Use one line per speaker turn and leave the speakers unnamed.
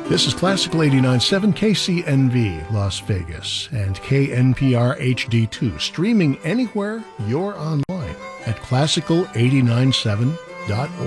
This is Classical 89.7 KCNV Las Vegas and KNPR HD2, streaming anywhere you're online at classical897.org.